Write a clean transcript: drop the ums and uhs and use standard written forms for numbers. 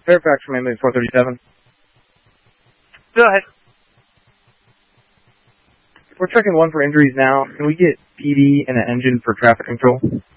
Fairfax from ambulance 437. Go ahead. We're checking 1 for injuries now. Can we get PD and an engine for traffic control?